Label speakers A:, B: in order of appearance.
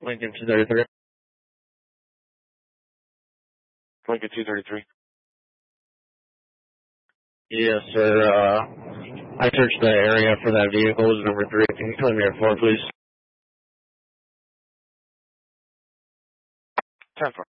A: Lincoln 233.
B: Lincoln 233.
A: Yes, sir. I searched the area for that vehicle. It was number 3. Can you come here for, please?
B: 10-4.